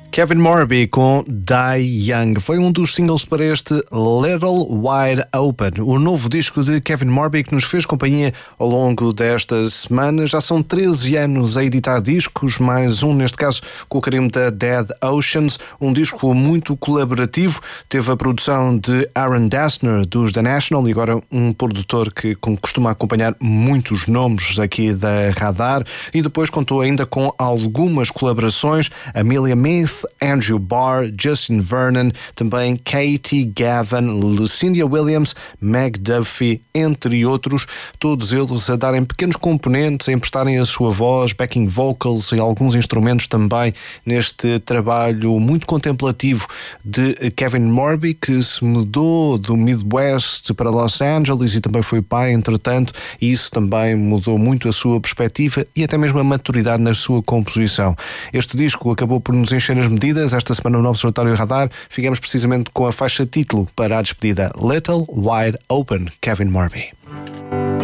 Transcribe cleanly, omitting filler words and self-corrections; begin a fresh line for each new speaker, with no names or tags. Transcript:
Kevin Morby com Die Young foi um dos singles para este Little Wide Open, o novo disco de Kevin Morby que nos fez companhia ao longo desta semana. Já são 13 anos a editar discos, mais um neste caso com o carimbo da Dead Oceans, um disco muito colaborativo. Teve a produção de Aaron Dessner dos The National e agora um produtor que costuma acompanhar muitos nomes aqui da Radar, e depois contou ainda com algumas colaborações: Amelia Meath, Andrew Barr, Justin Vernon, também Katie Gavin, Lucinda Williams, Meg Duffy, entre outros, todos eles a darem pequenos componentes, a emprestarem a sua voz, backing vocals e alguns instrumentos também neste trabalho muito contemplativo de Kevin Morby, que se mudou do Midwest para Los Angeles e também foi pai, entretanto, e isso também mudou muito a sua perspectiva e até mesmo a maturidade na sua composição. Este disco acabou por nos encher as medidas. Esta semana no Observatório Radar ficamos precisamente com a faixa título para a despedida, Little Wide Open, Kevin Morby.